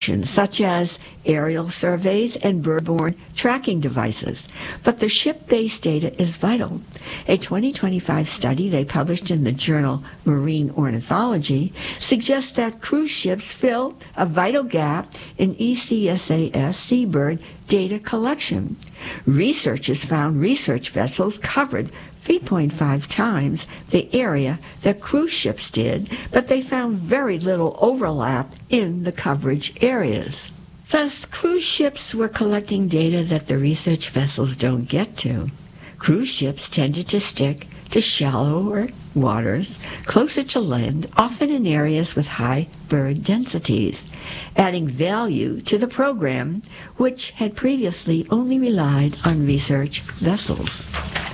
such as aerial surveys and birdborne tracking devices. But the ship-based data is vital. A 2025 study they published in the journal Marine Ornithology suggests that cruise ships fill a vital gap in ECSAS seabird data collection. Researchers found research vessels covered 3.5 times the area that cruise ships did, but they found very little overlap in the coverage areas. Thus, cruise ships were collecting data that the research vessels don't get to. Cruise ships tended to stick to shallower waters, closer to land, often in areas with high bird densities, adding value to the program, which had previously only relied on research vessels.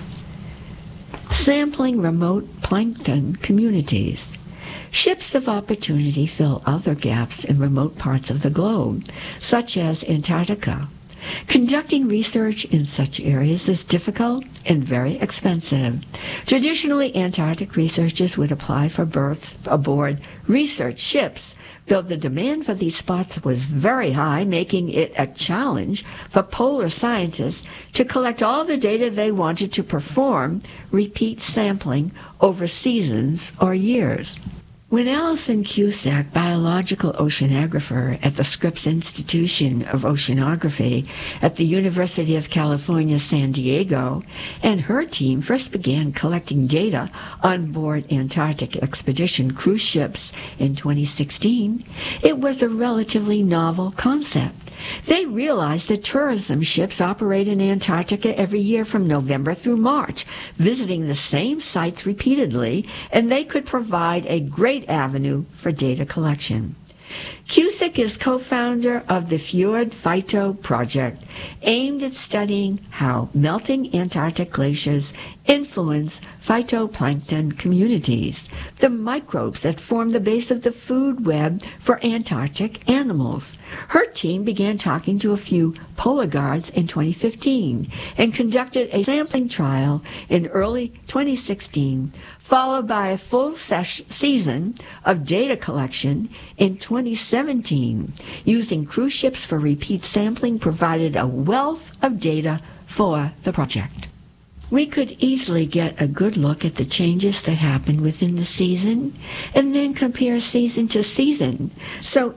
Sampling remote plankton communities. Ships of Opportunity fill other gaps in remote parts of the globe, such as Antarctica. Conducting research in such areas is difficult and very expensive. Traditionally, Antarctic researchers would apply for berths aboard research ships, though the demand for these spots was very high, making it a challenge for polar scientists to collect all the data they wanted to perform repeat sampling over seasons or years. When Alison Cusack, biological oceanographer at the Scripps Institution of Oceanography at the University of California, San Diego, and her team first began collecting data on board Antarctic expedition cruise ships in 2016, it was a relatively novel concept. They realized that tourism ships operate in Antarctica every year from November through March, visiting the same sites repeatedly, and they could provide a great avenue for data collection. Cusick is co-founder of the Fjord Phyto Project, aimed at studying how melting Antarctic glaciers influence phytoplankton communities, the microbes that form the base of the food web for Antarctic animals. Her team began talking to a few polar guards in 2015 and conducted a sampling trial in early 2016, followed by a full season of data collection in 2017. Using cruise ships for repeat sampling provided a wealth of data for the project. We could easily get a good look at the changes that happened within the season and then compare season to season. So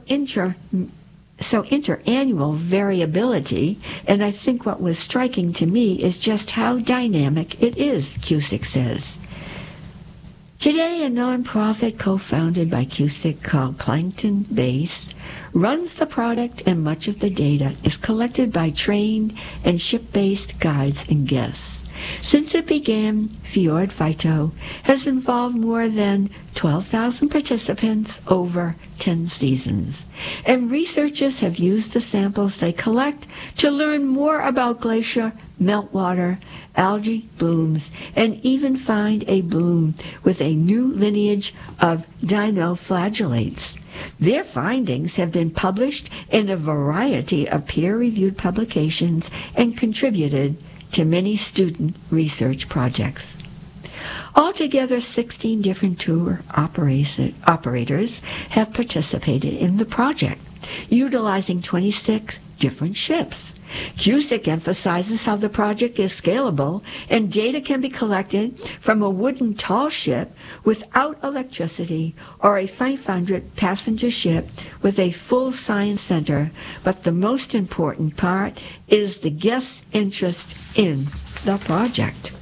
interannual variability, and I think what was striking to me is just how dynamic it is, Cusick says. Today, a nonprofit co-founded by Cusick called Plankton Base runs the product, and much of the data is collected by trained and ship-based guides and guests. Since it began, Fjord Phyto has involved more than 12,000 participants over 10 seasons, and researchers have used the samples they collect to learn more about glacier meltwater, algae blooms, and even find a bloom with a new lineage of dinoflagellates. Their findings have been published in a variety of peer-reviewed publications and contributed to many student research projects. Altogether, 16 different tour operators have participated in the project, utilizing 26 different ships. Cusick emphasizes how the project is scalable and data can be collected from a wooden tall ship without electricity or a 500-passenger ship with a full science center, but the most important part is the guests' interest in the project.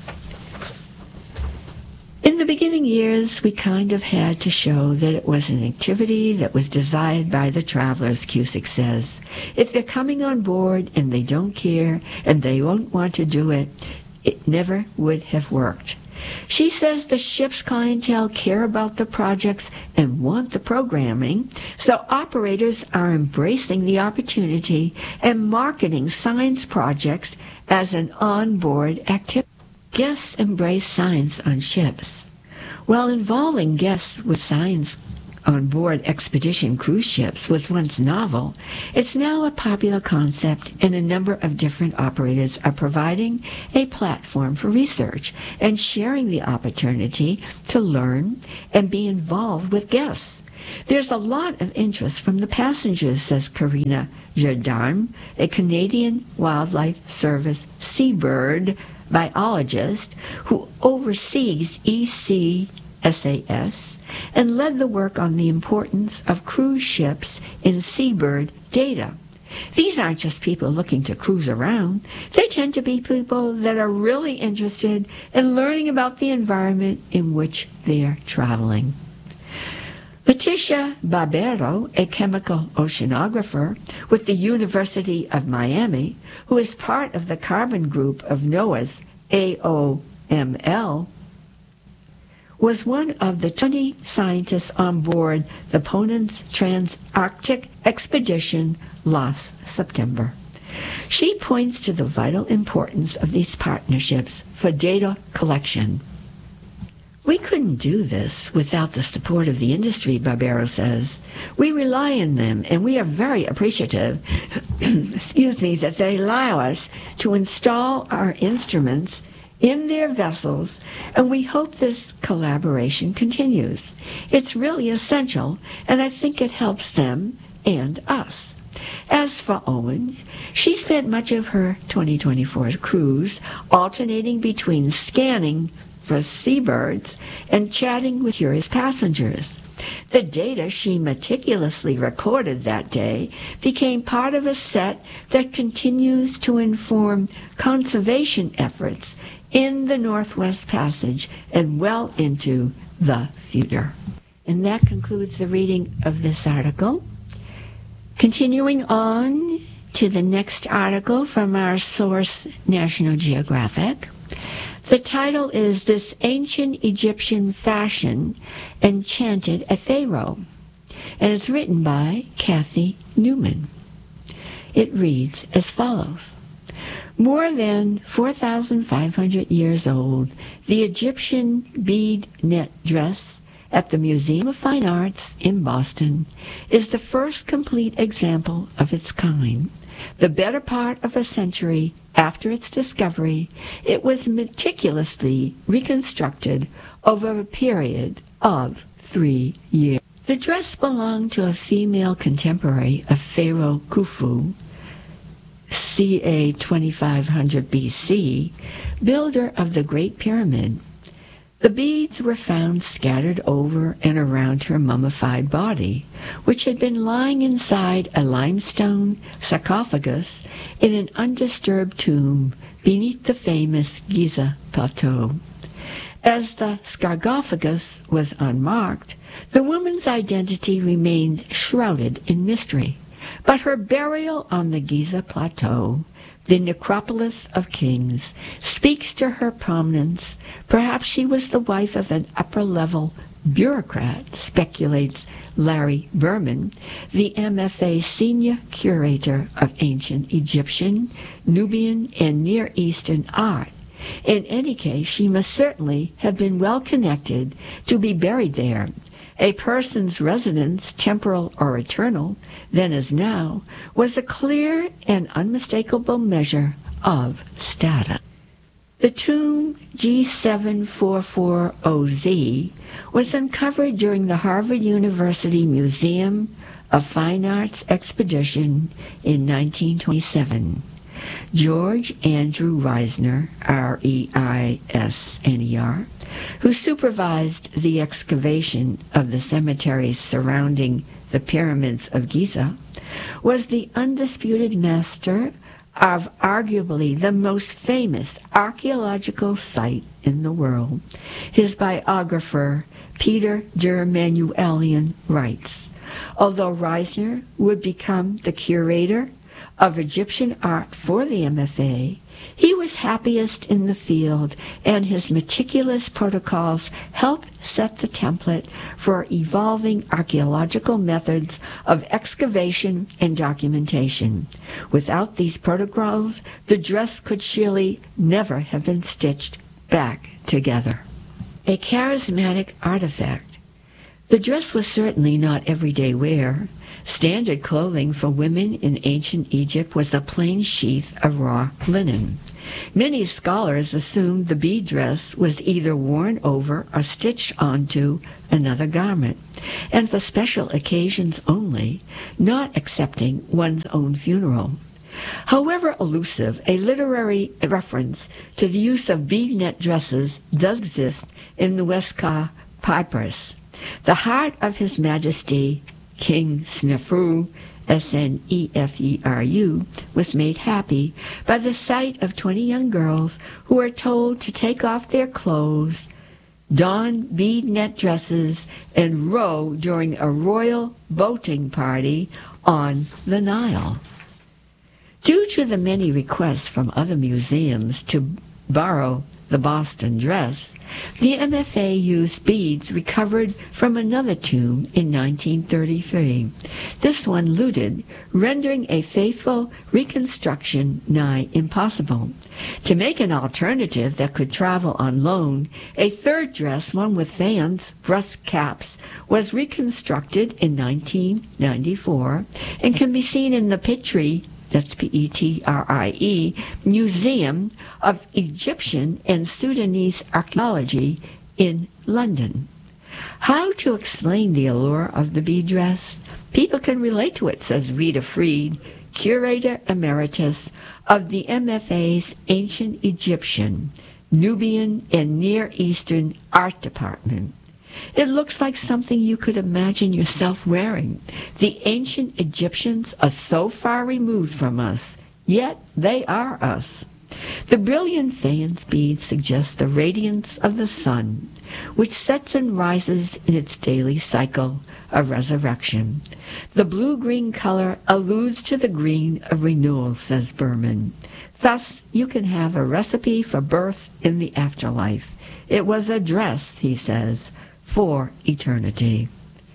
In the beginning years, we kind of had to show that it was an activity that was desired by the travelers, Cusick says. If they're coming on board and they don't care and they won't want to do it, it never would have worked. She says the ship's clientele care about the projects and want the programming, so operators are embracing the opportunity and marketing science projects as an on-board activity. Guests embrace science on ships. While involving guests with science on board expedition cruise ships was once novel, it's now a popular concept, and a number of different operators are providing a platform for research and sharing the opportunity to learn and be involved with guests. There's a lot of interest from the passengers, says Karina Gendarme, a Canadian Wildlife Service seabird biologist who oversees ECSAS and led the work on the importance of cruise ships in seabird data. These aren't just people looking to cruise around. They tend to be people that are really interested in learning about the environment in which they're traveling. Leticia Barbero, a chemical oceanographer with the University of Miami, who is part of the carbon group of NOAA's AOML, was one of the 20 scientists on board the Ponant's Trans-Arctic expedition last September. She points to the vital importance of these partnerships for data collection. We couldn't do this without the support of the industry, Barbero says. We rely on them, and we are very appreciative that they allow us to install our instruments in their vessels, and we hope this collaboration continues. It's really essential, and I think it helps them and us. As for Owen, she spent much of her 2024 cruise alternating between scanning for seabirds and chatting with curious passengers. The data she meticulously recorded that day became part of a set that continues to inform conservation efforts in the Northwest Passage and well into the future. And that concludes the reading of this article. Continuing on to the next article from our source, National Geographic. The title is This Ancient Egyptian Fashion Enchanted a Pharaoh, and it's written by Kathy Newman. It reads as follows. More than 4,500 years old, the Egyptian bead net dress at the Museum of Fine Arts in Boston is the first complete example of its kind. The better part of a century after its discovery, it was meticulously reconstructed over a period of 3 years. The dress belonged to a female contemporary of Pharaoh Khufu, ca. 2500 BC, builder of the Great Pyramid. The beads were found scattered over and around her mummified body, which had been lying inside a limestone sarcophagus in an undisturbed tomb beneath the famous Giza Plateau. As the sarcophagus was unmarked, the woman's identity remained shrouded in mystery. But her burial on the Giza Plateau, the necropolis of kings, speaks to her prominence. Perhaps she was the wife of an upper-level bureaucrat, speculates Larry Berman, the MFA senior curator of ancient Egyptian, Nubian, and Near Eastern art. In any case, she must certainly have been well connected to be buried there. A person's residence, temporal or eternal, then as now, was a clear and unmistakable measure of status. The tomb G7440Z was uncovered during the Harvard University Museum of Fine Arts expedition in 1927. George Andrew Reisner, R-E-I-S-N-E-R, who supervised the excavation of the cemeteries surrounding the pyramids of Giza, was the undisputed master of arguably the most famous archaeological site in the world. His biographer, Peter der Manuelian, writes, although Reisner would become the curator of Egyptian art for the MFA, he was happiest in the field, and his meticulous protocols helped set the template for evolving archaeological methods of excavation and documentation. Without these protocols, the dress could surely never have been stitched back together. A charismatic artifact. The dress was certainly not everyday wear. Standard clothing for women in ancient Egypt was a plain sheath of raw linen. Many scholars assumed the bead dress was either worn over or stitched onto another garment, and for special occasions only, not excepting one's own funeral. However elusive, a literary reference to the use of bead net dresses does exist in the Westcar Papyrus. The heart of His Majesty King Sneferu, Sneferu, was made happy by the sight of 20 young girls who were told to take off their clothes, don bead net dresses, and row during a royal boating party on the Nile. Due to the many requests from other museums to borrow the Boston dress, the MFA used beads recovered from another tomb in 1933, this one looted, rendering a faithful reconstruction nigh impossible. To make an alternative that could travel on loan, a third dress, one with fans, breast caps, was reconstructed in 1994 and can be seen in the Petrie, that's Petrie, Museum of Egyptian and Sudanese Archaeology in London. How to explain the allure of the bead dress? People can relate to it, says Rita Freed, Curator Emeritus of the MFA's Ancient Egyptian, Nubian, and Near Eastern Art Department. It looks like something you could imagine yourself wearing. The ancient Egyptians are so far removed from us, yet they are us. The brilliant fans bead suggests the radiance of the sun, which sets and rises in its daily cycle of resurrection. The blue-green color alludes to the green of renewal, says Berman. Thus, you can have a recipe for birth in the afterlife. It was a dress, he says, for eternity.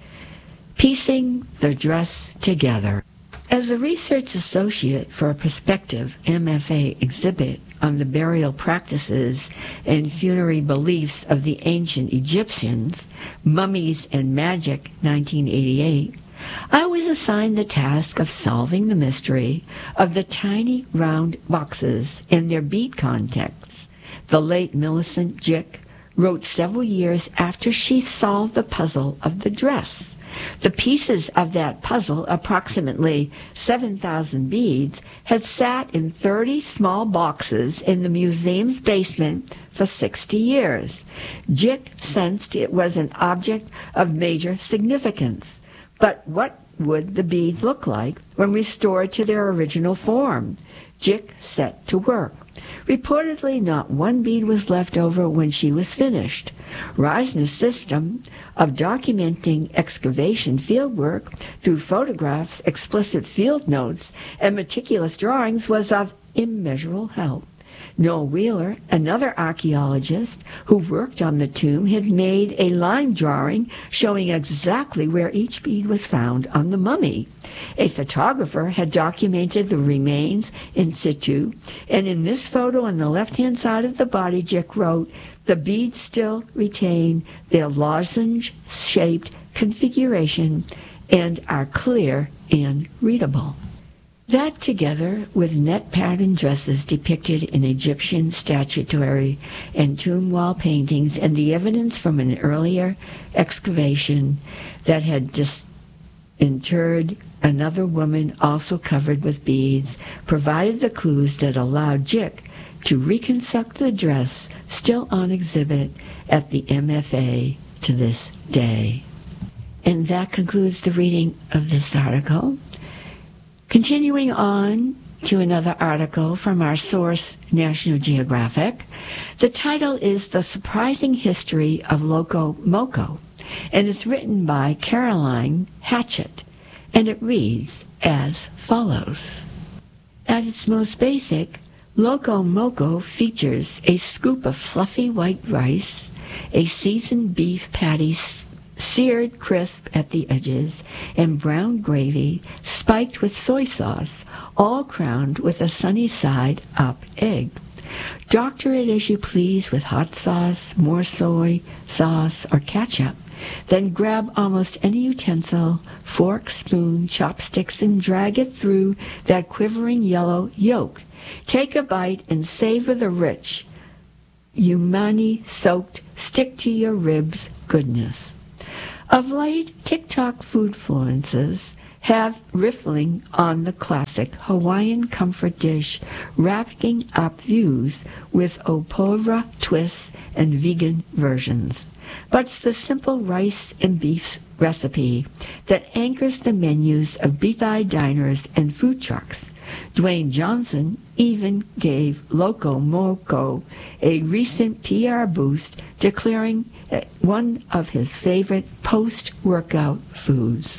Piecing the dress together. As a research associate for a prospective MFA exhibit on the burial practices and funerary beliefs of the ancient Egyptians, Mummies and Magic, 1988, I was assigned the task of solving the mystery of the tiny round boxes and their bead contexts. The late Millicent Jick wrote several years after she solved the puzzle of the dress. The pieces of that puzzle, approximately 7,000 beads, had sat in 30 small boxes in the museum's basement for 60 years. Jick sensed it was an object of major significance. But what would the beads look like when restored to their original form? Jick set to work. Reportedly, not one bead was left over when she was finished. Reisner's system of documenting excavation fieldwork through photographs, explicit field notes, and meticulous drawings was of immeasurable help. Noel Wheeler, another archaeologist who worked on the tomb, had made a line drawing showing exactly where each bead was found on the mummy. A photographer had documented the remains in situ, and in this photo on the left-hand side of the body, Jick wrote, "The beads still retain their lozenge-shaped configuration and are clear and readable." That, together with net pattern dresses depicted in Egyptian statuary and tomb wall paintings and the evidence from an earlier excavation that had interred another woman also covered with beads, provided the clues that allowed Jick to reconstruct the dress still on exhibit at the MFA to this day. And that concludes the reading of this article. Continuing on to another article from our source, National Geographic. The title is The Surprising History of Loco Moco, and it's written by Caroline Hatchett, and it reads as follows. At its most basic, Loco Moco features a scoop of fluffy white rice, a seasoned beef patty seared crisp at the edges, and brown gravy spiked with soy sauce, all crowned with a sunny side up egg. Doctor it as you please with hot sauce, more soy sauce, or ketchup. Then grab almost any utensil, fork, spoon, chopsticks, and drag it through that quivering yellow yolk. Take a bite and savor the rich, umami-soaked, stick-to-your-ribs goodness. Of late, TikTok food influencers have riffling on the classic Hawaiian comfort dish, wrapping up views with opora twists and vegan versions. But it's the simple rice and beef recipe that anchors the menus of beef-eyed diners and food trucks. Dwayne Johnson even gave Loco Moco a recent PR boost, declaring it one of his favorite post-workout foods.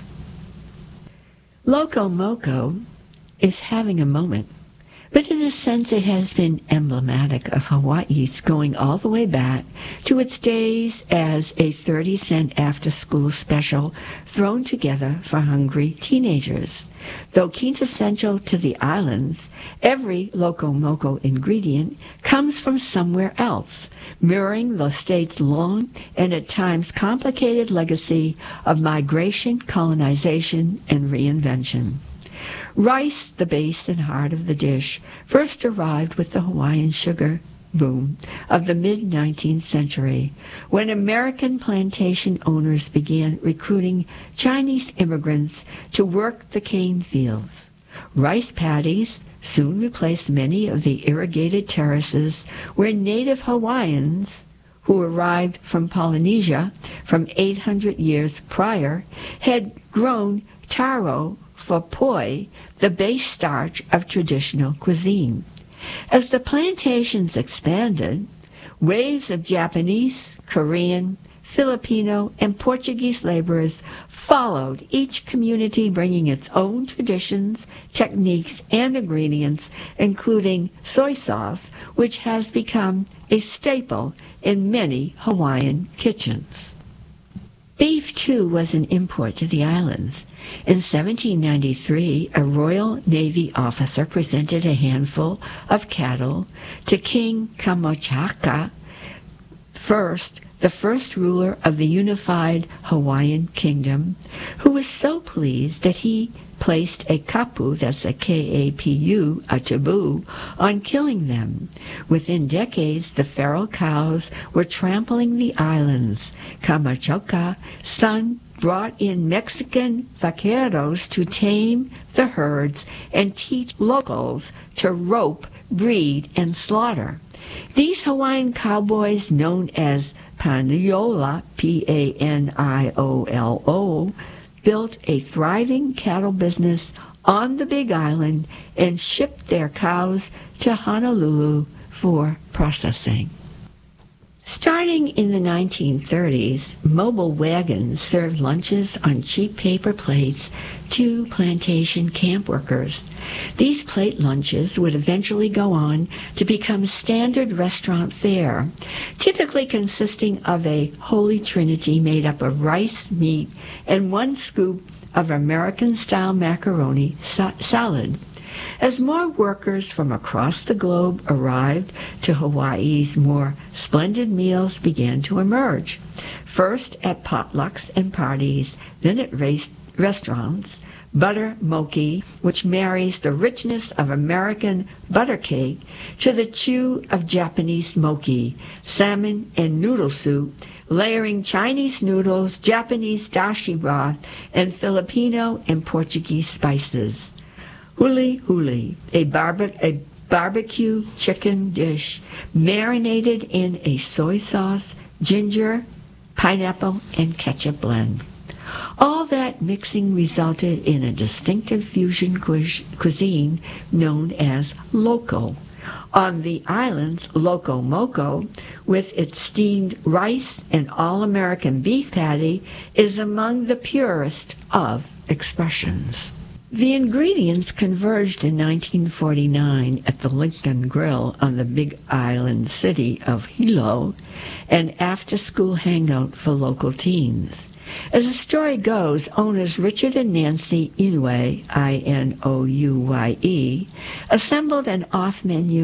Loco Moco is having a moment, but in a sense it has been emblematic of Hawaii's going all the way back to its days as a 30-cent after-school special thrown together for hungry teenagers. Though quintessential to the islands, every Loco Moco ingredient comes from somewhere else, mirroring the state's long and at times complicated legacy of migration, colonization, and reinvention. Rice, the base and heart of the dish, first arrived with the Hawaiian sugar boom of the mid-19th century, when American plantation owners began recruiting Chinese immigrants to work the cane fields. Rice paddies soon replaced many of the irrigated terraces where native Hawaiians, who arrived from Polynesia from 800 years prior, had grown taro for poi, the base starch of traditional cuisine. As the plantations expanded, waves of Japanese, Korean, Filipino, and Portuguese laborers followed, each community bringing its own traditions, techniques, and ingredients, including soy sauce, which has become a staple in many Hawaiian kitchens. Beef, too, was an import to the islands. In 1793, a Royal Navy officer presented a handful of cattle to King Kamachaka I, the first ruler of the unified Hawaiian kingdom, who was so pleased that he placed a kapu, that's a K-A-P-U, a taboo, on killing them. Within decades, the feral cows were trampling the islands. Kamachaka's son brought in Mexican vaqueros to tame the herds and teach locals to rope, breed, and slaughter. These Hawaiian cowboys, known as Paniolo, P-A-N-I-O-L-O, built a thriving cattle business on the Big Island and shipped their cows to Honolulu for processing. Starting in the 1930s, mobile wagons served lunches on cheap paper plates to plantation camp workers. These plate lunches would eventually go on to become standard restaurant fare, typically consisting of a holy trinity made up of rice, meat, and one scoop of American-style macaroni salad. As more workers from across the globe arrived to Hawaii's, more splendid meals began to emerge. First at potlucks and parties, then at restaurants. Butter mochi, which marries the richness of American butter cake to the chew of Japanese mochi, salmon and noodle soup, layering Chinese noodles, Japanese dashi broth, and Filipino and Portuguese spices. Huli huli, a barbecue chicken dish marinated in a soy sauce, ginger, pineapple, and ketchup blend. All that mixing resulted in a distinctive fusion cuisine known as loco. On the islands, Loco Moco, with its steamed rice and all-American beef patty, is among the purest of expressions. The ingredients converged in 1949 at the Lincoln Grill on the Big Island city of Hilo, an after-school hangout for local teens. As the story goes, owners Richard and Nancy Inoue, I-N-O-U-Y-E, assembled an off-menu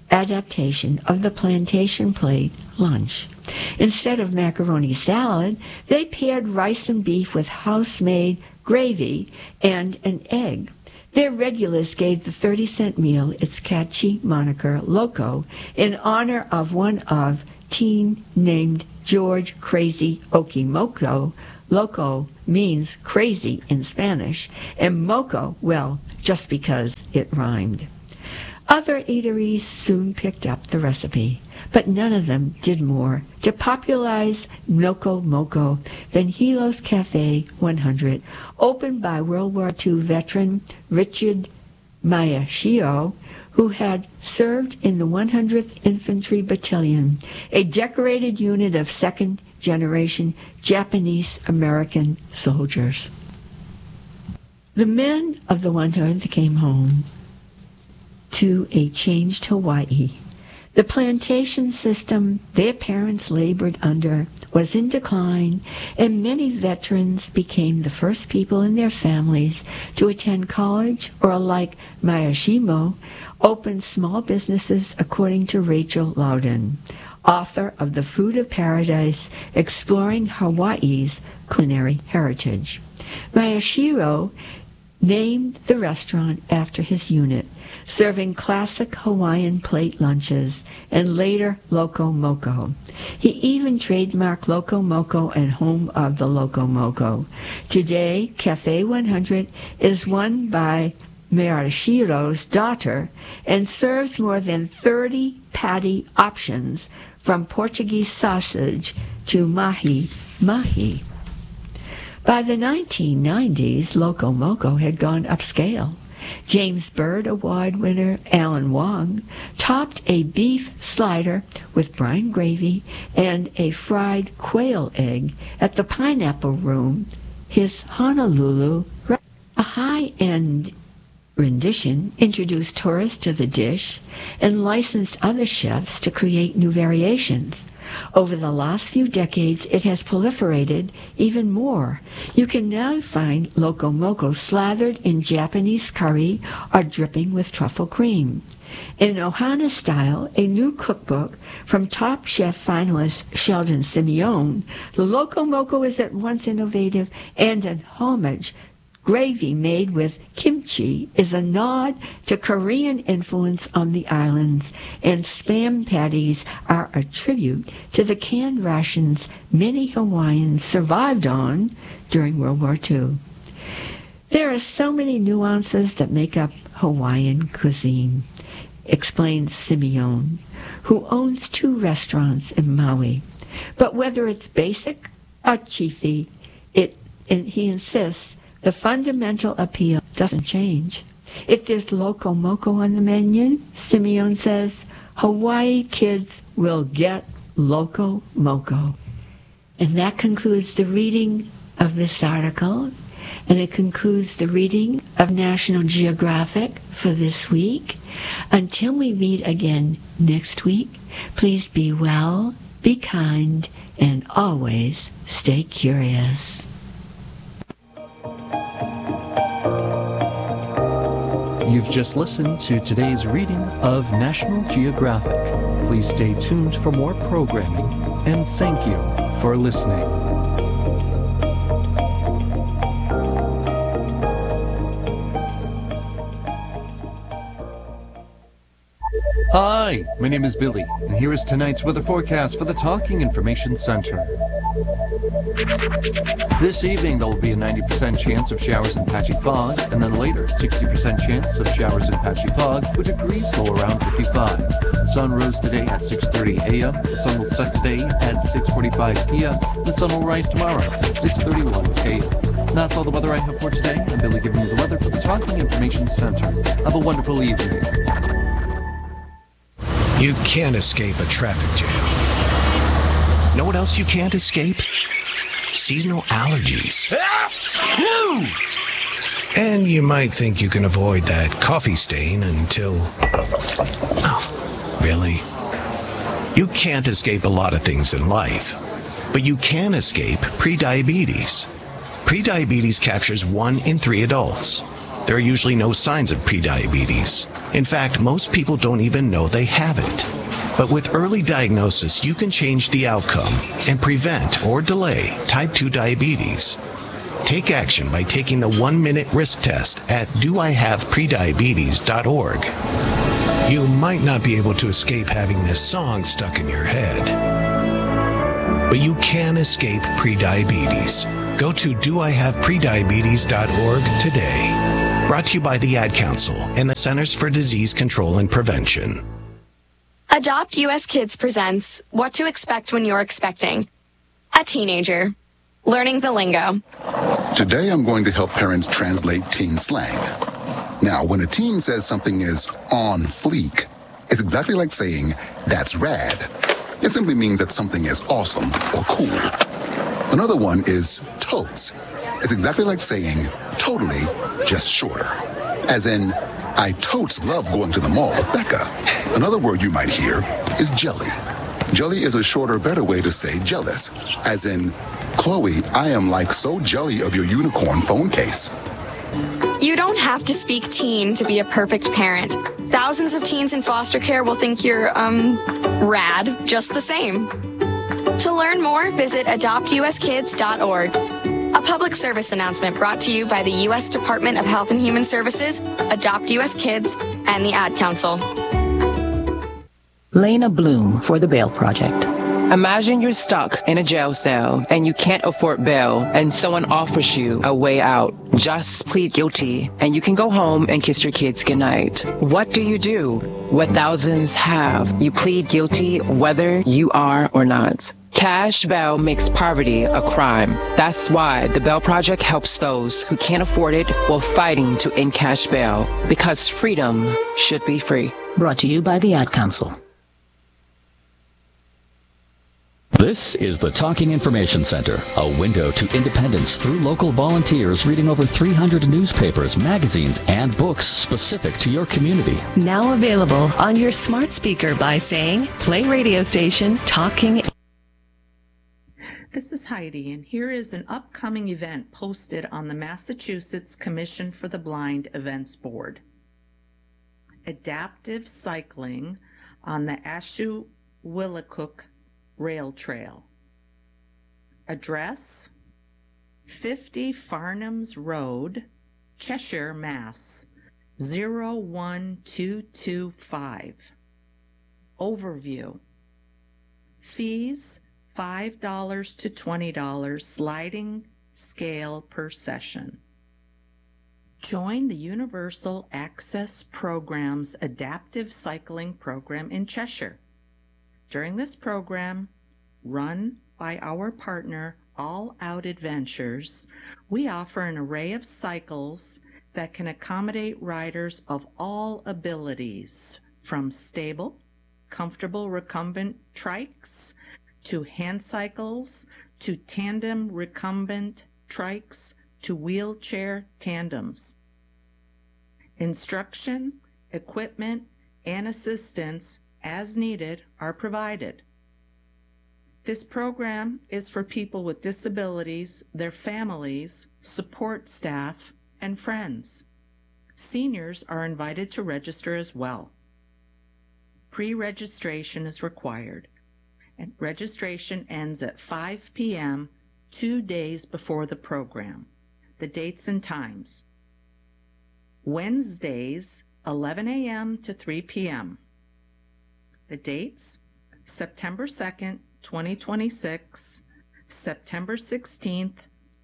adaptation of the plantation plate lunch. Instead of macaroni salad, they paired rice and beef with house-made gravy and an egg. Their regulars gave the 30-cent meal its catchy moniker, Loco, in honor of one of teen named George Crazy Okimoto. Loco means crazy in Spanish, and moco, well, just because it rhymed. Other eateries soon picked up the recipe, but none of them did more to popularize Loco Moco than Hilo's Cafe 100, opened by World War II veteran Richard Mayashiro, who had served in the 100th Infantry Battalion, a decorated unit of second-generation Japanese-American soldiers. The men of the 100th came home to a changed Hawaii. The plantation system their parents labored under was in decline, and many veterans became the first people in their families to attend college or, like Mayashimo, open small businesses, according to Rachel Loudon, author of The Food of Paradise, Exploring Hawaii's Culinary Heritage. Mayashiro named the restaurant after his unit, serving classic Hawaiian plate lunches, and later Loco Moco. He even trademarked Loco Moco and home of the Loco Moco. Today, Cafe 100 is run by Mayashiro's daughter and serves more than 30 patty options, from Portuguese sausage to mahi-mahi. By the 1990s, Loco Moco had gone upscale. James Byrd Award winner Alan Wong topped a beef slider with brine gravy and a fried quail egg at the Pineapple Room, his Honolulu. A high-end rendition introduced tourists to the dish and licensed other chefs to create new variations. Over the last few decades, it has proliferated even more. You can now find Loco Moco slathered in Japanese curry or dripping with truffle cream. In Ohana style, a new cookbook from Top Chef finalist Sheldon Simeone, the Loco Moco is at once innovative and an homage. Gravy made with kimchi is a nod to Korean influence on the islands, and Spam patties are a tribute to the canned rations many Hawaiians survived on during World War II. There are so many nuances that make up Hawaiian cuisine, explains Simeone, who owns 2 restaurants in Maui. But whether it's basic or chiefy, he insists, the fundamental appeal doesn't change. If there's Loco Moco on the menu, Simeone says, Hawaii kids will get Loco Moco. And that concludes the reading of this article, and it concludes the reading of National Geographic for this week. Until we meet again next week, please be well, be kind, and always stay curious. You've just listened to today's reading of National Geographic. Please stay tuned for more programming, and thank you for listening. Hi, my name is Billy, and here is tonight's weather forecast for the Talking Information Center. This evening, there will be a 90% chance of showers and patchy fog, and then later, 60% chance of showers and patchy fog, with degrees low around 55. The sun rose today at 6:30 a.m., the sun will set today at 6:45 p.m., the sun will rise tomorrow at 6:31 a.m. That's all the weather I have for today. I'm Billy giving you the weather for the Talking Information Center. Have a wonderful evening. You can't escape a traffic jam. Know what else you can't escape? Seasonal allergies. And you might think you can avoid that coffee stain until... Oh, really? You can't escape a lot of things in life, but you can escape prediabetes. Prediabetes captures 1 in 3 adults. there are usually no signs of prediabetes. In fact, most people don't even know they have it. But with early diagnosis, you can change the outcome and prevent or delay type 2 diabetes. Take action by taking the 1-minute risk test at doihaveprediabetes.org. You might not be able to escape having this song stuck in your head, but you can escape prediabetes. Go to doihaveprediabetes.org today. Brought to you by the Ad Council and the Centers for Disease Control and Prevention. Adopt US Kids presents What to Expect When You're Expecting. A teenager. Learning the lingo. Today I'm going to help parents translate teen slang. Now, when a teen says something is on fleek, it's exactly like saying, that's rad. It simply means that something is awesome or cool. Another one is totes. It's exactly like saying, totally, just shorter. As in, I totes love going to the mall with Becca. Another word you might hear is jelly. Jelly is a shorter, better way to say jealous. As in, Chloe, I am like so jelly of your unicorn phone case. You don't have to speak teen to be a perfect parent. Thousands of teens in foster care will think you're, rad just the same. To learn more, visit adoptuskids.org. A public service announcement brought to you by the U.S. Department of Health and Human Services, Adopt U.S. Kids, and the Ad Council. Lena Bloom for the Bail Project. Imagine you're stuck in a jail cell and you can't afford bail and someone offers you a way out. Just plead guilty and you can go home and kiss your kids goodnight. What do? What thousands have. You plead guilty whether you are or not. Cash bail makes poverty a crime. That's why the Bail Project helps those who can't afford it while fighting to end cash bail. Because freedom should be free. Brought to you by the Ad Council. This is the Talking Information Center, a window to independence through local volunteers reading over 300 newspapers, magazines, and books specific to your community. Now available on your smart speaker by saying, play radio station Talking. This is Heidi, and here is an upcoming event posted on the Massachusetts Commission for the Blind Events Board. Adaptive cycling on the Ashewillicook Rail Trail. Address 50 Farnham's Road, Cheshire, Mass. 01225. Overview. Fees $5 to $20 sliding scale per session. Join the Universal Access Program's Adaptive Cycling Program in Cheshire. During this program, run by our partner All Out Adventures, we offer an array of cycles that can accommodate riders of all abilities, from stable, comfortable recumbent trikes, to hand cycles, to tandem recumbent trikes, to wheelchair tandems. Instruction, equipment, and assistance as needed are provided. This program is for people with disabilities, their families, support staff, and friends. Seniors are invited to register as well. Pre-registration is required, and registration ends at 5 p.m. 2 days before the program. The dates and times: Wednesdays, 11 a.m. to 3 p.m. The dates: September 2nd, 2026, September 16th,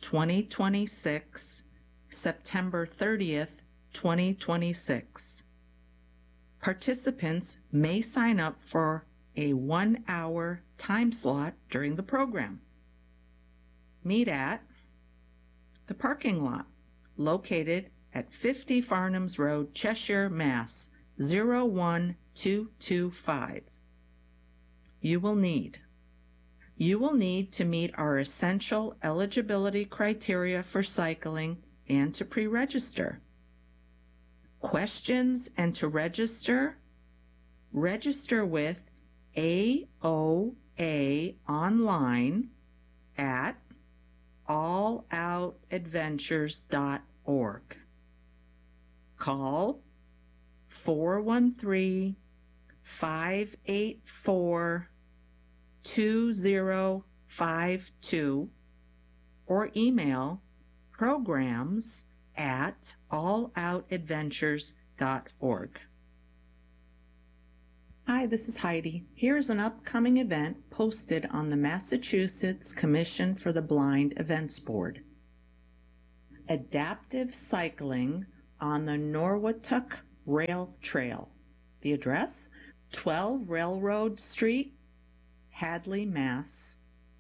2026, September 30th, 2026. Participants may sign up for a 1-hour time slot during the program. Meet at the parking lot located at 50 Farnham's Road, Cheshire, Mass. 01225. You will need to meet our essential eligibility criteria for cycling and to pre-register. Questions and to register? Register with AOA online at alloutadventures.org. call 413-584-2052 or email programs@alloutadventures.org. Hi, this is Heidi. Here's an upcoming event posted on the Massachusetts Commission for the Blind Events Board. Adaptive cycling on the Norwottuck Rail Trail. The address, 12 Railroad Street, Hadley, Mass.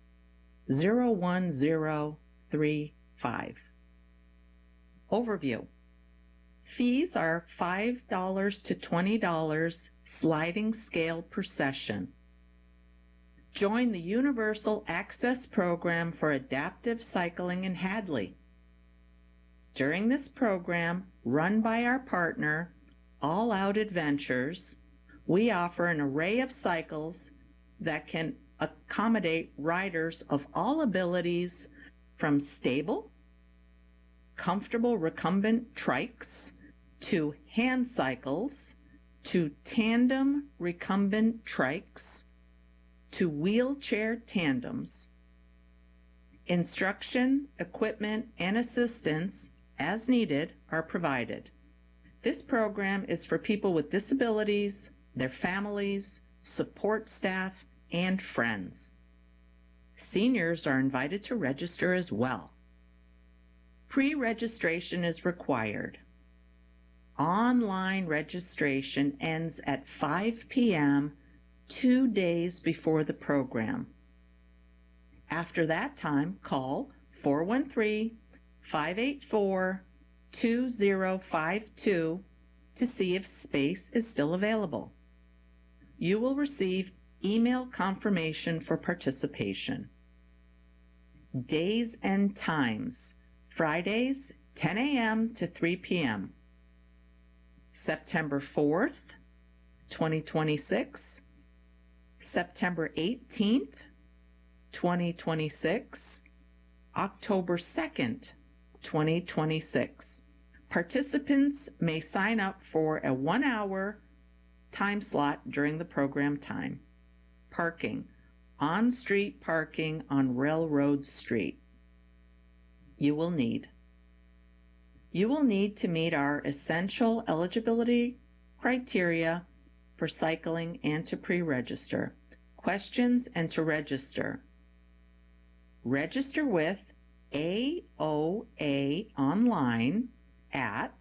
01035. Overview. Fees are $5 to $20 sliding scale per session. Join the Universal Access Program for Adaptive Cycling in Hadley. During this program, run by our partner, All Out Adventures, we offer an array of cycles that can accommodate riders of all abilities, from stable, comfortable recumbent trikes, to hand cycles, to tandem recumbent trikes, to wheelchair tandems. Instruction, equipment, and assistance as needed are provided. This program is for people with disabilities, their families, support staff, and friends. Seniors are invited to register as well. Pre-registration is required. Online registration ends at 5 p.m. 2 days before the program. After that time, call 413-584-2052 to see if space is still available. You will receive email confirmation for participation. Days and times: Fridays, 10 a.m. to 3 p.m. September 4th, 2026, September 18th, 2026, October 2nd, 2026. Participants may sign up for a 1-hour time slot during the program time. Parking: on-street parking on Railroad Street. You will need to meet our essential eligibility criteria for cycling and to pre-register. Questions and to register. Register with AOA online at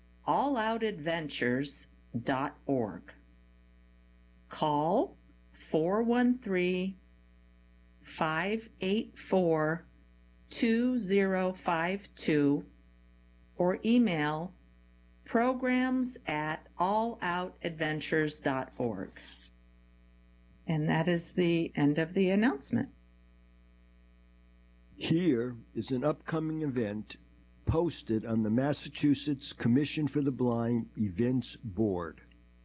alloutadventures.org. Call 413-584-2052 or email programs@alloutadventures.org. And that is the end of the announcement. Here is an upcoming event posted on the Massachusetts Commission for the Blind Events Board.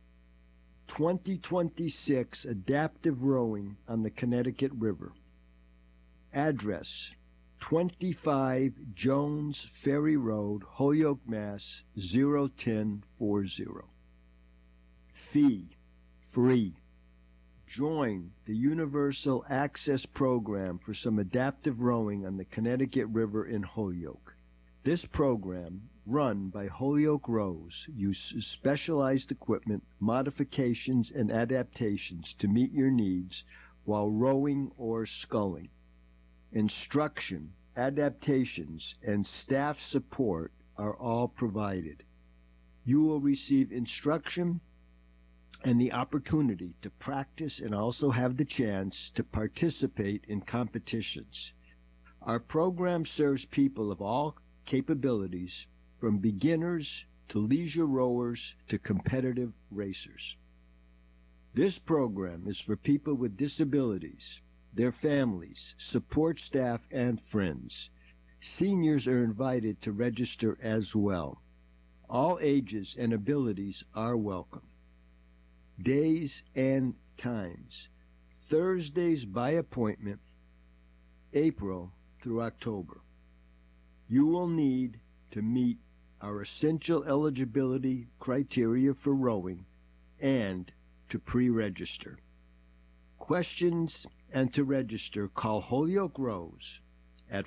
2026 Adaptive Rowing on the Connecticut River. Address: 25 Jones Ferry Road, Holyoke, Mass. 01040. Fee: free. Join the Universal Access Program for some adaptive rowing on the Connecticut River in Holyoke. This program, run by Holyoke Rows, uses specialized equipment, modifications, and adaptations to meet your needs while rowing or sculling. Instruction, adaptations, and staff support are all provided. You will receive instruction and the opportunity to practice and also have the chance to participate in competitions. Our program serves people of all capabilities, from beginners to leisure rowers to competitive racers. This program is for people with disabilities, their families, support staff, and friends. Seniors are invited to register as well. All ages and abilities are welcome. Days and times: Thursdays by appointment, April through October. You will need to meet our essential eligibility criteria for rowing and to pre-register. Questions and to register, call Holyoke Rows at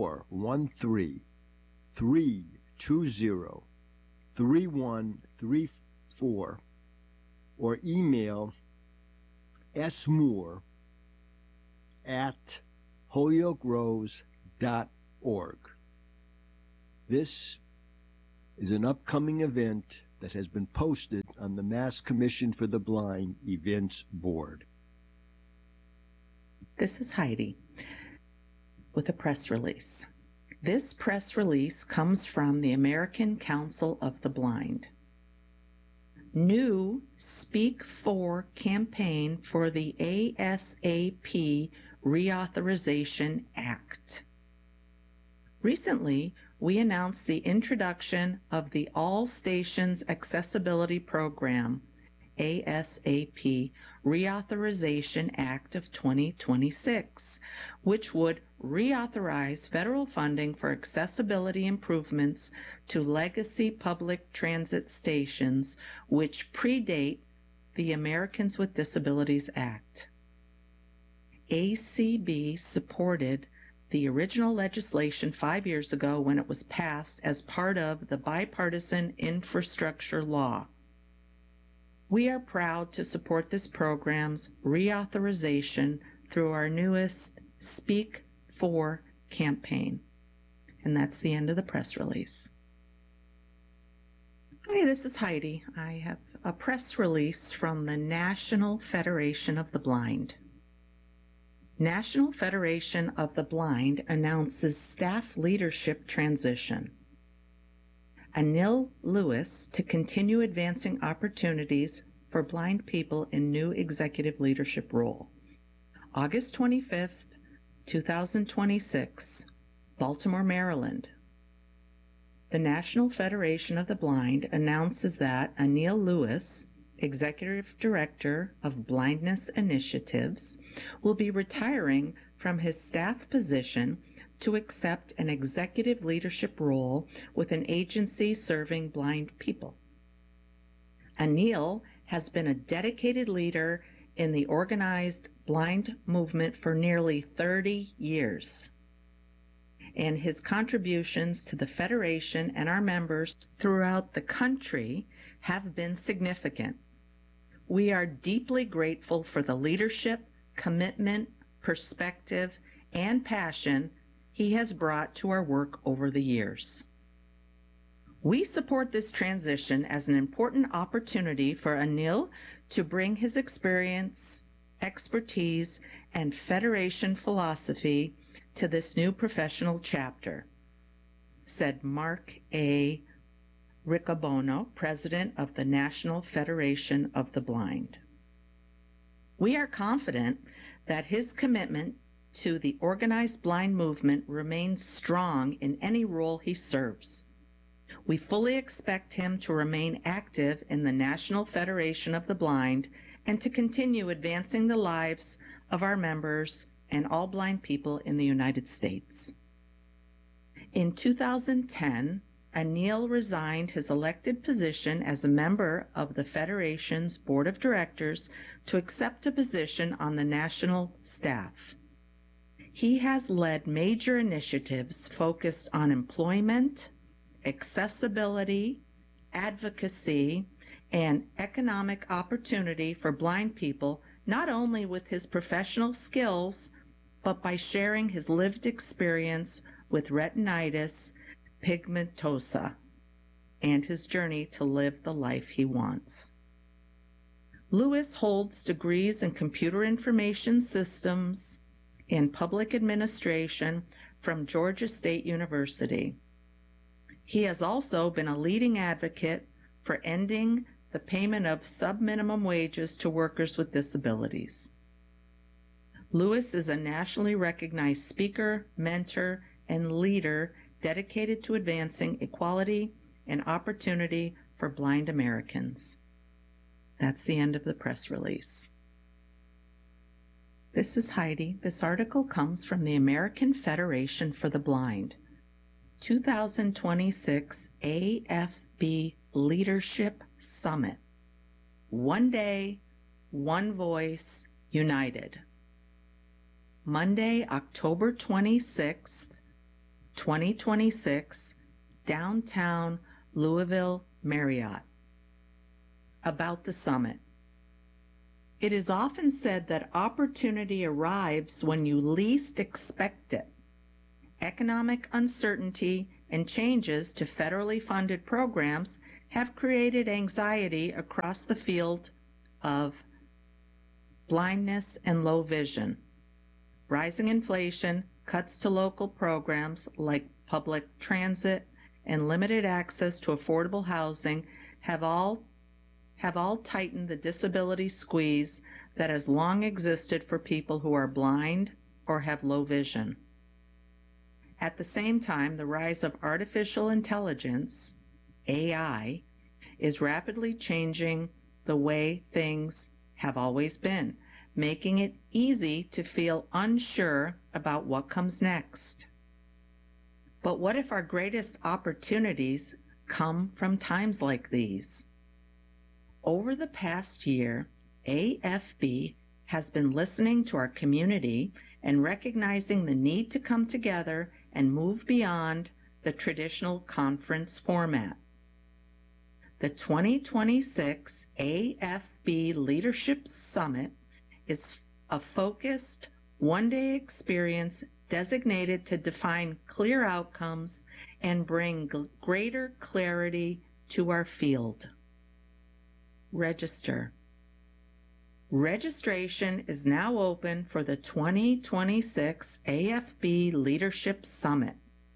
413-320-3134 or email smoore@holyokerows.org. This is an upcoming event that has been posted on the Mass Commission for the Blind Events Board. This is Heidi with a press release. This press release comes from the American Council of the Blind. New Speak For campaign for the ASAP Reauthorization Act. Recently, we announced the introduction of the All Stations Accessibility Program, ASAP Reauthorization Act of 2026, which would reauthorize federal funding for accessibility improvements to legacy public transit stations which predate the Americans with Disabilities Act. ACB supported the original legislation 5 years ago when it was passed as part of the bipartisan infrastructure law. We are proud to support this program's reauthorization through our newest Speak For campaign. And that's the end of the press release. Hi, this is Heidi. I have a press release from the National Federation of the Blind. National Federation of the Blind announces staff leadership transition. Anil Lewis to continue advancing opportunities for blind people in new executive leadership role. August 25th, 2026, Baltimore, Maryland. The National Federation of the Blind announces that Anil Lewis, Executive Director of Blindness Initiatives, will be retiring from his staff position to accept an executive leadership role with an agency serving blind people. Anil has been a dedicated leader in the organized blind movement for nearly 30 years, and his contributions to the Federation and our members throughout the country have been significant. We are deeply grateful for the leadership, commitment, perspective, and passion he has brought to our work over the years. We support this transition as an important opportunity for Anil to bring his experience, expertise, and Federation philosophy to this new professional chapter, said Mark A. Riccobono, President of the National Federation of the Blind. We are confident that his commitment to the organized blind movement remains strong in any role he serves. We fully expect him to remain active in the National Federation of the Blind and to continue advancing the lives of our members and all blind people in the United States. In 2010, Anil resigned his elected position as a member of the Federation's Board of Directors to accept a position on the national staff. He has led major initiatives focused on employment, accessibility, advocacy, and economic opportunity for blind people, not only with his professional skills, but by sharing his lived experience with retinitis pigmentosa and his journey to live the life he wants. Lewis holds degrees in computer information systems and public administration from Georgia State University. He has also been a leading advocate for ending the payment of sub-minimum wages to workers with disabilities. Lewis is a nationally recognized speaker, mentor, and leader dedicated to advancing equality and opportunity for blind Americans. That's the end of the press release. This is Heidi. This article comes from the American Federation for the Blind. 2026 AFB Leadership Summit. One day, one voice, united. Monday, October 26th, 2026, downtown Louisville Marriott. About the summit. It is often said that opportunity arrives when you least expect it. Economic uncertainty and changes to federally funded programs have created anxiety across the field of blindness and low vision. Rising inflation, cuts to local programs like public transit, and limited access to affordable housing have all tightened the disability squeeze that has long existed for people who are blind or have low vision. At the same time, the rise of artificial intelligence, AI, is rapidly changing the way things have always been, making it easy to feel unsure about what comes next. But what if our greatest opportunities come from times like these? Over the past year, AFB has been listening to our community and recognizing the need to come together and move beyond the traditional conference format. The 2026 AFB Leadership Summit is a focused, one-day experience designated to define clear outcomes and bring greater clarity to our field. Register. Registration is now open for the 2026 AFB Leadership Summit.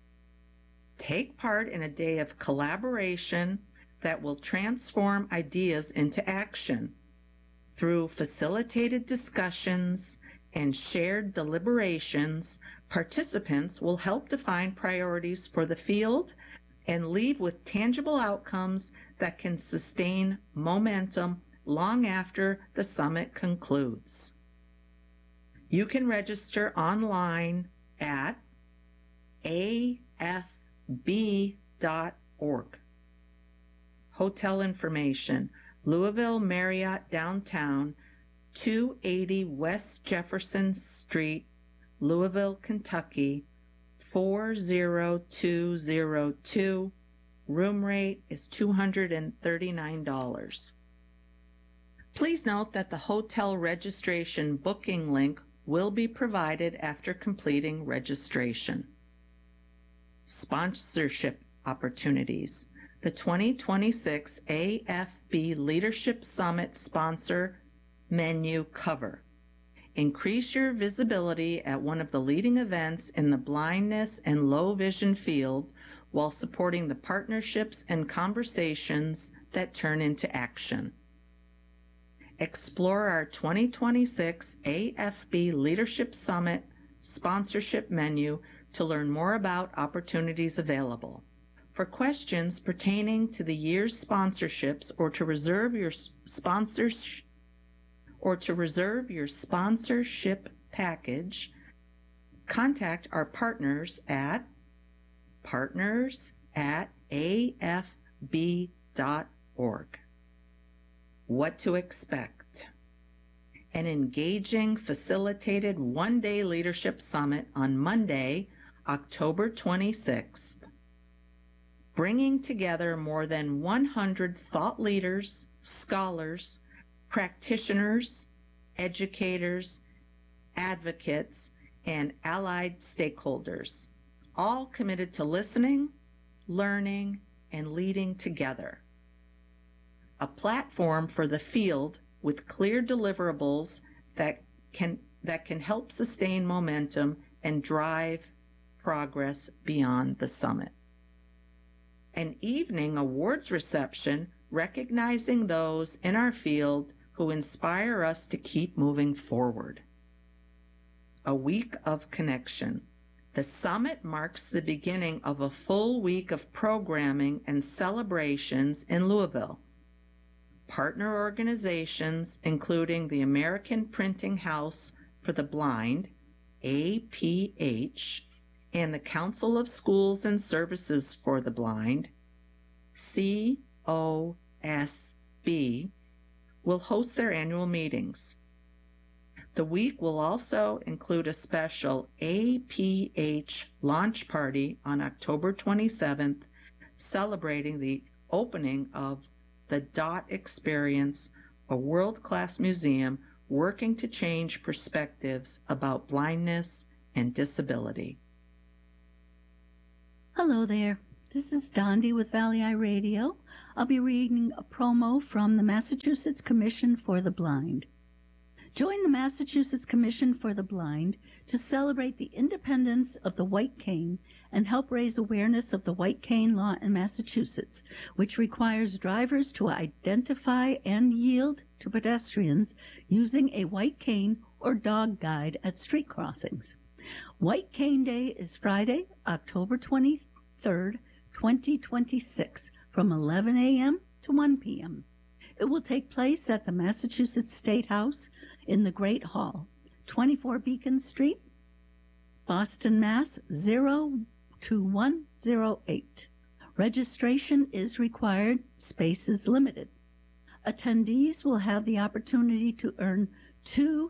Take part in a day of collaboration that will transform ideas into action. Through facilitated discussions and shared deliberations, participants will help define priorities for the field and leave with tangible outcomes that can sustain momentum long after the summit concludes. You can register online at afb.org. Hotel information: Louisville Marriott Downtown, 280 West Jefferson Street, Louisville, Kentucky, 40202. Room rate is $239. Please note that the hotel registration booking link will be provided after completing registration. Sponsorship opportunities. The 2026 AFB Leadership Summit sponsor menu cover. Increase your visibility at one of the leading events in the blindness and low vision field while supporting the partnerships and conversations that turn into action. Explore our 2026 AFB Leadership Summit sponsorship menu to learn more about opportunities available. For questions pertaining to the year's sponsorships or to reserve your sponsorship package, contact our partners at partners@afb.org. What to expect? An engaging, facilitated one-day leadership summit on Monday, October 26th. Bringing together more than 100 thought leaders, scholars, practitioners, educators, advocates, and allied stakeholders, all committed to listening, learning, and leading together. A platform for the field with clear deliverables that can help sustain momentum and drive progress beyond the summit. An evening awards reception recognizing those in our field who inspire us to keep moving forward. A week of connection. The summit marks the beginning of a full week of programming and celebrations in Louisville. Partner organizations, including the American Printing House for the Blind, APH, and the Council of Schools and Services for the Blind, COSB, will host their annual meetings. The week will also include a special APH launch party on October 27th, celebrating the opening of the DOT Experience, a world-class museum working to change perspectives about blindness and disability. Hello there. This is Dondi with Valley Eye Radio. I'll be reading a promo from the Massachusetts Commission for the Blind. Join the Massachusetts Commission for the Blind to celebrate the independence of the white cane and help raise awareness of the white cane law in Massachusetts, which requires drivers to identify and yield to pedestrians using a white cane or dog guide at street crossings. White Cane Day is Friday, October 23rd, 2026, from 11 a.m. to 1 p.m. It will take place at the Massachusetts State House in the Great Hall, 24 Beacon Street, Boston, Mass. 02108. Registration is required. Space is limited. Attendees will have the opportunity to earn 2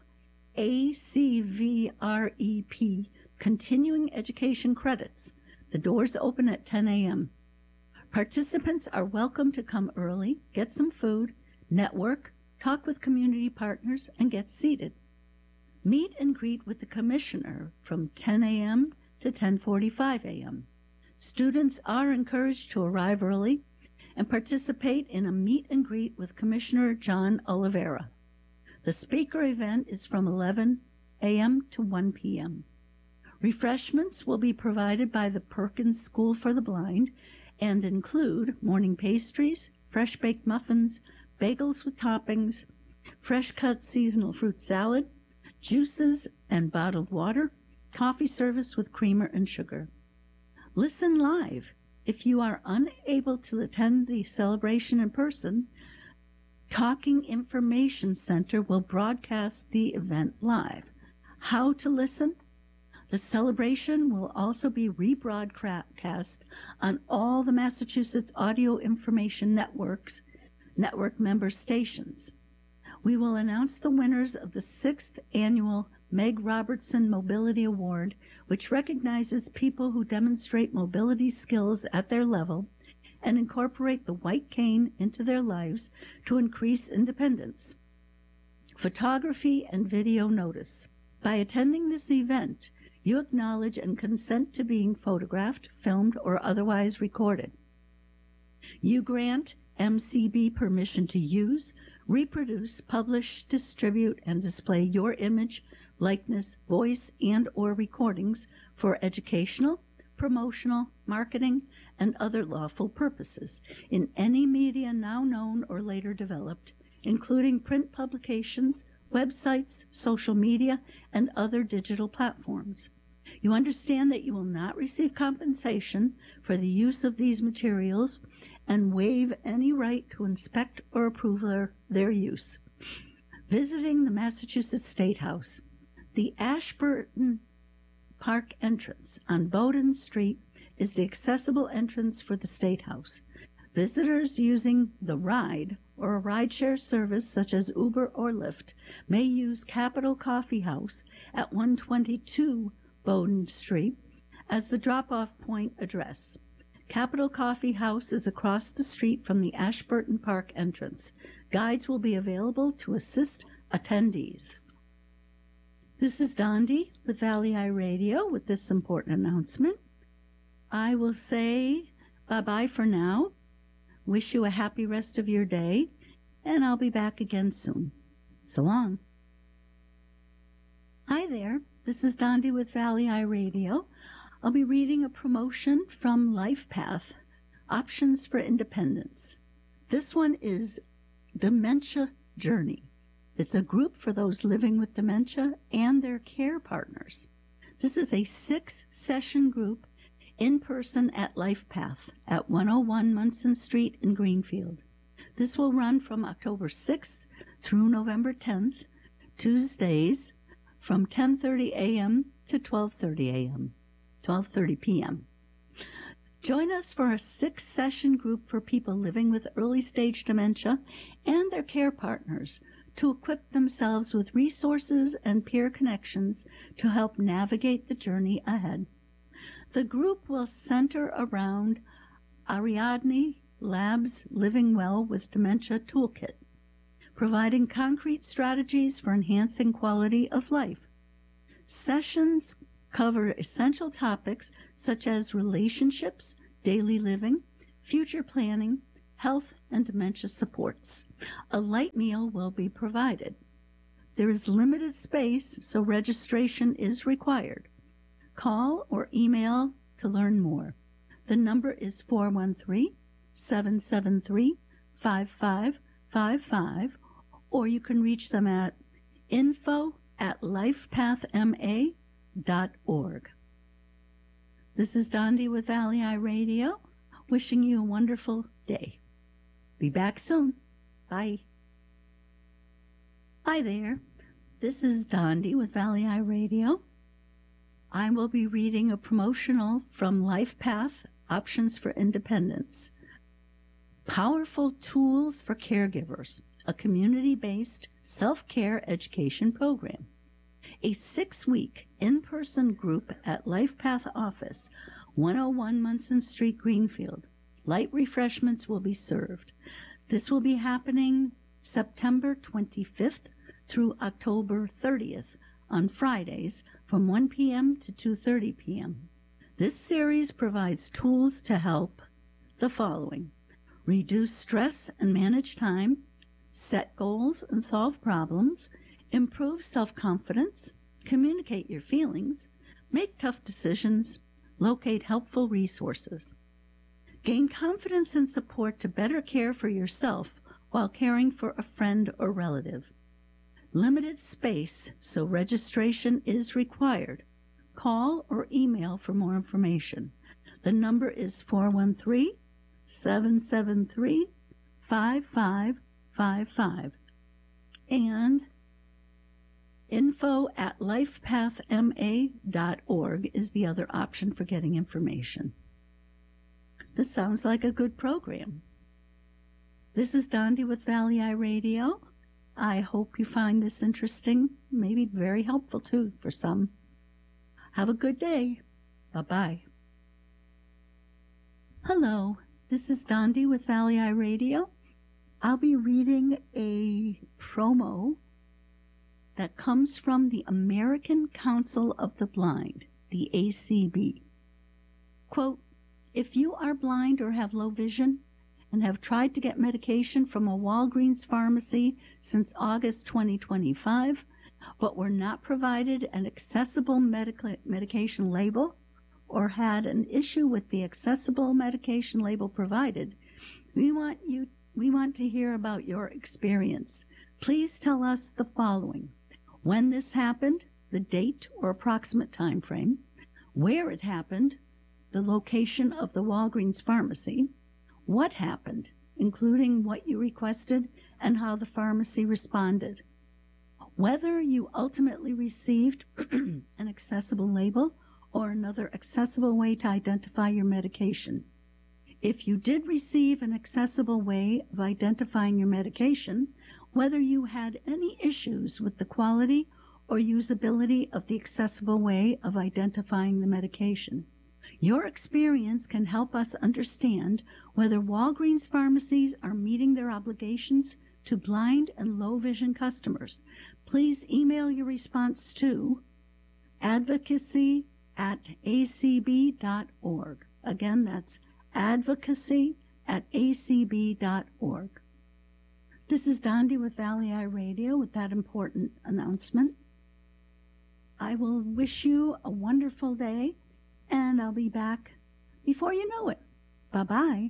ACVREP continuing education credits. The doors open at 10 a.m. Participants are welcome to come early, get some food, network, talk with community partners, and get seated. Meet and greet with the commissioner from 10 a.m. to 10:45 a.m. Students are encouraged to arrive early and participate in a meet and greet with Commissioner John Oliveira. The speaker event is from 11 a.m. to 1 p.m. Refreshments will be provided by the Perkins School for the Blind and include morning pastries, fresh baked muffins, bagels with toppings, fresh cut seasonal fruit salad, juices and bottled water, coffee service with creamer and sugar. Listen live. If you are unable to attend the celebration in person, Talking Information Center will broadcast the event live. How to listen? The celebration will also be rebroadcast on all the Massachusetts Audio Information Network member stations. We will announce the winners of the 6th annual Meg Robertson Mobility Award, which recognizes people who demonstrate mobility skills at their level and incorporate the white cane into their lives to increase independence. Photography and video notice. By attending this event, you acknowledge and consent to being photographed, filmed, or otherwise recorded. You grant MCB permission to use, reproduce, publish, distribute, and display your image, likeness, voice, and/or recordings for educational, promotional, marketing, and other lawful purposes in any media now known or later developed, including print publications, websites, social media, and other digital platforms. You understand that you will not receive compensation for the use of these materials and waive any right to inspect or approve their use. Visiting the Massachusetts State House. The Ashburton Park entrance on Bowdoin Street is the accessible entrance for the State House. Visitors using the ride or a rideshare service such as Uber or Lyft may use Capital Coffee House at 122 Bowdoin Street as the drop-off point address. Capital Coffee House is across the street from the Ashburton Park entrance. Guides will be available to assist attendees. This is Dondi with Valley Eye Radio with this important announcement. I will say bye-bye for now. Wish you a happy rest of your day, and I'll be back again soon. So long. Hi there. This is Dondi with Valley Eye Radio. I'll be reading a promotion from LifePath, Options for Independence. This one is Dementia Journey. It's a group for those living with dementia and their care partners. This is a 6-session group in person at LifePath at 101 Munson Street in Greenfield. This will run from October 6th through November 10th, Tuesdays from 10:30 a.m. to 12:30 a.m. 12:30 p.m. Join us for a 6-session group for people living with early-stage dementia and their care partners to equip themselves with resources and peer connections to help navigate the journey ahead. The group will center around Ariadne Labs' Living Well with Dementia Toolkit, providing concrete strategies for enhancing quality of life. Sessions cover essential topics such as relationships, daily living, future planning, health, and dementia supports. A light meal will be provided. There is limited space, so registration is required. Call or email to learn more. The number is 413-773-5555, or you can reach them at info@lifepathma.org. This is Dondi with Valley Eye Radio, wishing you a wonderful day. Be back soon. Bye. Hi there. This is Dondi with Valley Eye Radio. I will be reading a promotional from LifePath, Options for Independence. Powerful Tools for Caregivers, a community-based self-care education program. A 6-week in-person group at LifePath office, 101 Munson Street, Greenfield. Light refreshments will be served. This will be happening September 25th through October 30th on Fridays from 1 p.m. to 2:30 p.m. This series provides tools to help the following: reduce stress and manage time, set goals and solve problems, improve self-confidence, communicate your feelings, make tough decisions, locate helpful resources. Gain confidence and support to better care for yourself while caring for a friend or relative. Limited space, so registration is required. Call or email for more information. The number is 413-773-5555 and info@lifepathma.org is the other option for getting information. This sounds like a good program. This is Dondi with Valley Eye Radio. I hope you find this interesting, maybe very helpful too for some. Have a good day. Bye-bye. Hello, this is Dondi with Valley Eye Radio. I'll be reading a promo that comes from the American Council of the Blind, the ACB. Quote, if you are blind or have low vision and have tried to get medication from a Walgreens pharmacy since August 2025, but were not provided an accessible medication label or had an issue with the accessible medication label provided, we want to hear about your experience. Please tell us the following: when this happened, the date or approximate time frame, where it happened, the location of the Walgreens pharmacy, what happened, including what you requested and how the pharmacy responded, whether you ultimately received an accessible label or another accessible way to identify your medication. If you did receive an accessible way of identifying your medication, whether you had any issues with the quality or usability of the accessible way of identifying the medication. Your experience can help us understand whether Walgreens pharmacies are meeting their obligations to blind and low vision customers. Please email your response to advocacy@acb.org. Again, that's advocacy@acb.org. This is Dondi with Valley Eye Radio with that important announcement. I will wish you a wonderful day, and I'll be back before you know it. Bye-bye.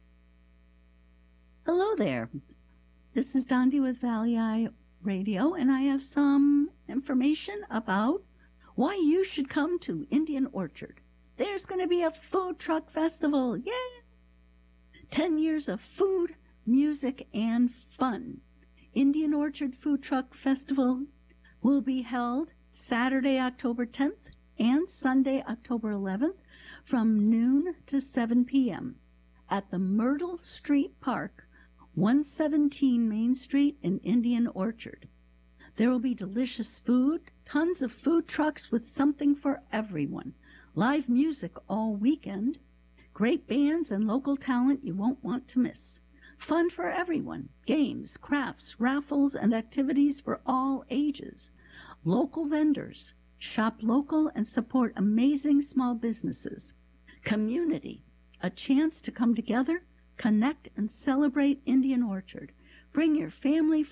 Hello there. This is Dondi with Valley Eye Radio, and I have some information about why you should come to Indian Orchard. There's going to be a food truck festival. Yay! 10 years of food, music, and fun. Indian Orchard Food Truck Festival will be held Saturday, October 10th and Sunday, October 11th, from noon to 7 p.m. at the Myrtle Street Park, 117 Main Street in Indian Orchard. There will be delicious food, tons of food trucks with something for everyone, live music all weekend, great bands and local talent you won't want to miss. Fun for everyone, games, crafts, raffles, and activities for all ages. Local vendors, shop local and support amazing small businesses. Community, a chance to come together, connect, and celebrate Indian Orchard. Bring your family,